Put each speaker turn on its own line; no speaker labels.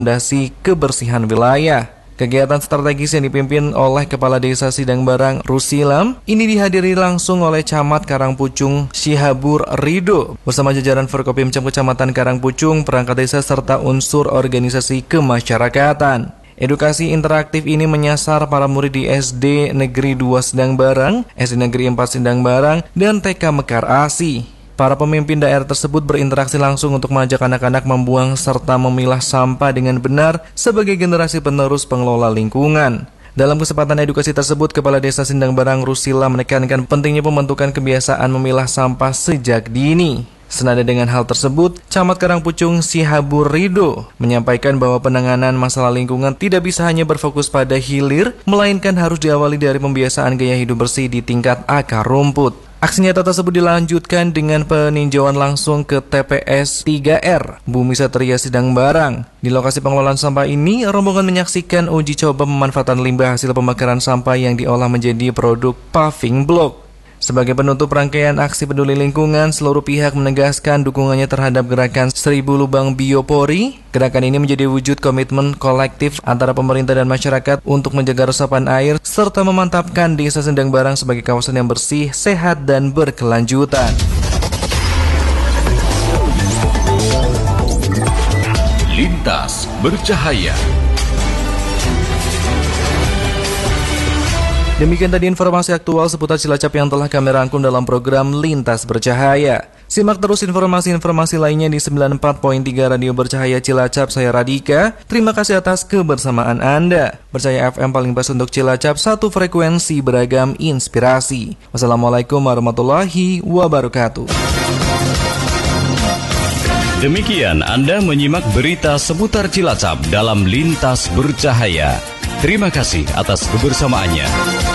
fondasi kebersihan wilayah. Kegiatan strategis yang dipimpin oleh Kepala Desa Sidang Barang Rusilam ini dihadiri langsung oleh Camat Karangpucung Syihabur Ridho bersama jajaran Forkopimcam Kecamatan Karangpucung, perangkat desa serta unsur organisasi kemasyarakatan. Edukasi interaktif ini menyasar para murid di SD Negeri 2 Sidang Barang, SD Negeri 4 Sidang Barang, dan TK Mekar Asi. Para pemimpin daerah tersebut berinteraksi langsung untuk mengajak anak-anak membuang serta memilah sampah dengan benar sebagai generasi penerus pengelola lingkungan. Dalam kesempatan edukasi tersebut, Kepala Desa Sidang Barang Rusila menekankan pentingnya pembentukan kebiasaan memilah sampah sejak dini. Senada dengan hal tersebut, Camat Karangpucung Syihabur Ridho menyampaikan bahwa penanganan masalah lingkungan tidak bisa hanya berfokus pada hilir, melainkan harus diawali dari pembiasaan gaya hidup bersih di tingkat akar rumput. Aksi nyata tersebut dilanjutkan dengan peninjauan langsung ke TPS 3R Bumi Satria Sidang Barang. Di lokasi pengelolaan sampah ini, rombongan menyaksikan uji coba pemanfaatan limbah hasil pembakaran sampah yang diolah menjadi produk paving block. Sebagai penutup rangkaian aksi peduli lingkungan, seluruh pihak menegaskan dukungannya terhadap gerakan 1000 lubang biopori. Gerakan ini menjadi wujud komitmen kolektif antara pemerintah dan masyarakat untuk menjaga resapan air serta memantapkan Desa Sidang Barang sebagai kawasan yang bersih, sehat, dan berkelanjutan.
Lintas Bercahaya.
Demikian tadi informasi aktual seputar Cilacap yang telah kami rangkum dalam program Lintas Bercahaya. Simak terus informasi-informasi lainnya di 94.3 Radio Bercahaya Cilacap. Saya Radika. Terima kasih atas kebersamaan Anda. Bercahaya FM paling pas untuk Cilacap, satu frekuensi beragam inspirasi. Wassalamualaikum warahmatullahi wabarakatuh.
Demikian Anda menyimak berita seputar Cilacap dalam Lintas Bercahaya. Terima kasih atas kebersamaannya.